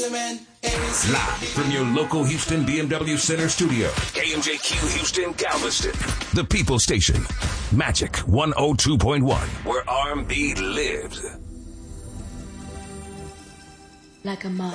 Live from your local Houston BMW Center studio, KMJQ Houston, Galveston, the People Station, Magic 102.1, where R&B lives. Like a moth.